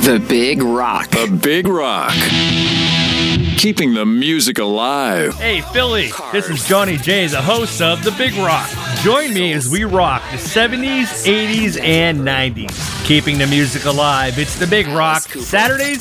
The Big Rock. The Big Rock. Keeping the music alive. Hey, Philly, this is Johnny J, the host of The Big Rock. Join me as we rock the 70s, 80s, and 90s. Keeping the music alive. It's The Big Rock, Saturdays